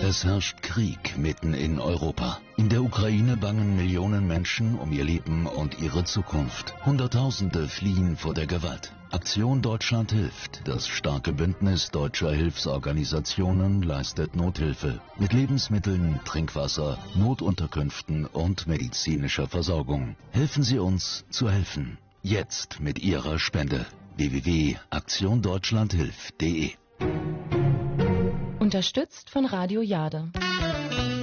Es herrscht Krieg mitten in Europa. In der Ukraine bangen Millionen Menschen um ihr Leben und ihre Zukunft. Hunderttausende fliehen vor der Gewalt. Aktion Deutschland hilft. Das starke Bündnis deutscher Hilfsorganisationen leistet Nothilfe. Mit Lebensmitteln, Trinkwasser, Notunterkünften und medizinischer Versorgung. Helfen Sie uns zu helfen. Jetzt mit Ihrer Spende. www.aktiondeutschlandhilft.de. Unterstützt von Radio Jade.